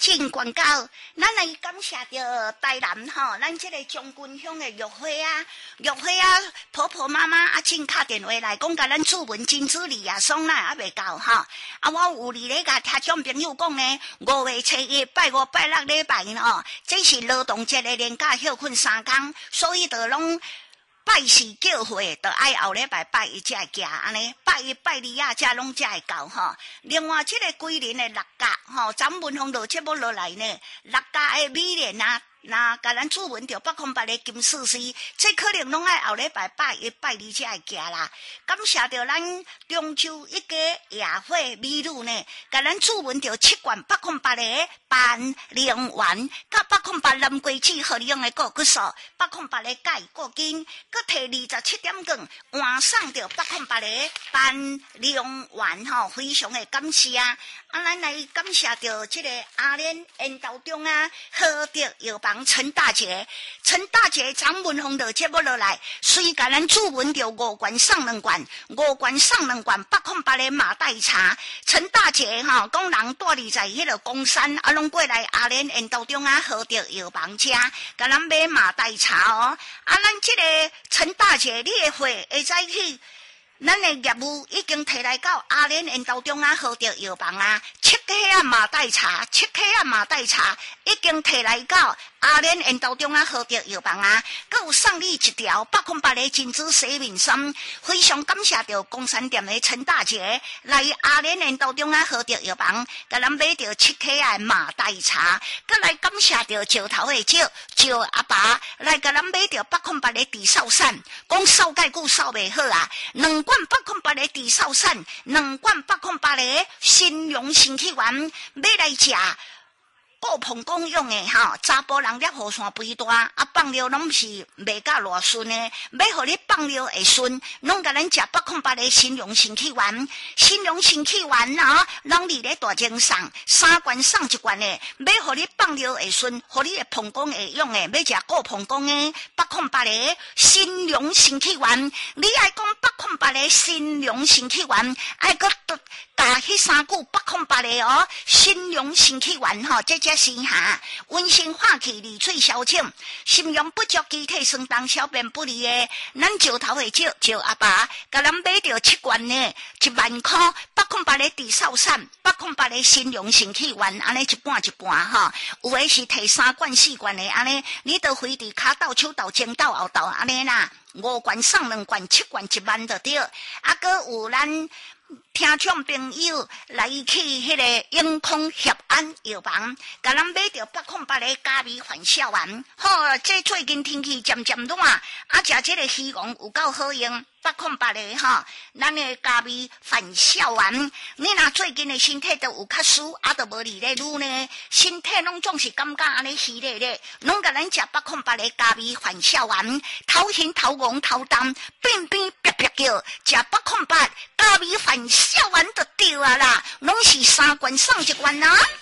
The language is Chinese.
进广告，咱来感谢着台南吼，咱这个将军乡的玉花婆婆妈妈进打电话来讲，甲咱主文金子里爽啦，还未到吼。我有哩咧甲听众朋友讲呢，5月初1拜5拜6礼拜吼，这是劳动节的连假休困3天，所以就拢拜四叫会，就爱后礼拜拜一才会行安尼，拜一拜二才拢才会到吼。另外，这个桂林的六甲吼，咱文峰路节目落来呢，六甲的美莲啊。那甲咱主文着808的金丝丝，这可能拢爱后礼拜拜一拜二才会行啦。感谢着咱中秋一家夜会美女呢，甲咱主文着7罐808的半灵丸，甲808蓝桂枝合用的果骨素，808的钙果筋，佮摕27点光换送着808的半灵丸吼，非常的感谢啊！咱来感谢着这个阿莲烟道中好着药房陈大姐，张文峰的节目落来，随甲咱主文着5罐送2罐，5罐送2罐808的马黛茶。陈大姐讲人住伫在迄个公山，拢过来阿莲烟道中好着药房吃，甲咱买马黛茶哦。咱这个陈大姐，你的会会使去。咱的业务已经摕来到阿莲烟道中好着药房7克马黛茶已经摕来到阿莲烟道中好着药房佮有送你一条808的金枝洗面霜，非常感谢着公山店的陈大姐来阿莲烟道中好着药房，甲咱买着7克的马黛茶，佮来感谢着石头的石阿爸来甲咱买着808的地扫伞，讲扫介久扫袂好2罐808的地扫伞，2罐808的新荣新气丸，买来食。顾膀胱用的查甫人了雨伞肥大，放尿拢是袂甲偌顺的，要互你放尿会顺，拢甲咱食808的新荣新气丸，拢伫咧大精送3罐送1罐的，要互你放尿会顺，互你的膀胱会用的，要食顾膀胱的808的新荣新气丸，你爱讲808的新荣新气丸，爱搁加迄3句808的哦，新荣新气丸这只是温馨化气利水消肿，心阳不足机体酸痛小便不利的，咱石头的石阿爸，甲咱买着7罐呢，1万块808的地扫伞，808的新荣新气丸，安尼一半有的是摕3罐4罐的安尼，你都飞伫骹斗、手斗、前斗、后斗安尼啦，5罐送2罐，7罐1万就对，搁有咱。听众朋友来去迄个永康协安药房，甲咱买着808的咖喱饭小丸。好，这最近天气渐渐暖，食这个鱼丸有够好用。808的咱的咖喱饭小丸，你若最近的身体都有较舒，都无哩咧愈呢，身体拢总是感觉安尼虚咧咧，拢甲咱食808的咖喱饭小丸，头晕头晕头重，变变别别叫，食808咖喱饭小丸就对啦，拢是3罐送1罐